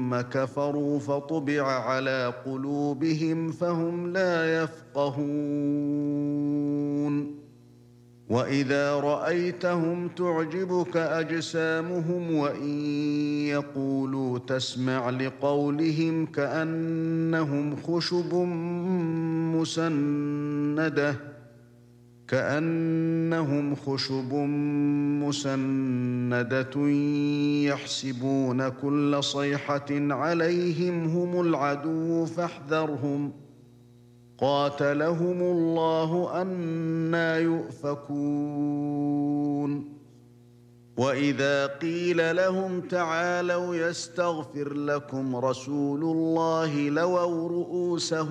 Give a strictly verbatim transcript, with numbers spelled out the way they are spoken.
ثم كفروا فطبع على قلوبهم فهم لا يفقهون وإذا رأيتهم تعجبك أجسامهم وإن يقولوا تسمع لقولهم كأنهم خشب مسندة كأنهم خشب مسندة يحسبون كل صيحة عليهم هم العدو فاحذرهم قاتلهم الله أنى يؤفكون وإذا قيل لهم تعالوا يستغفر لكم رسول الله لووا رؤوسهم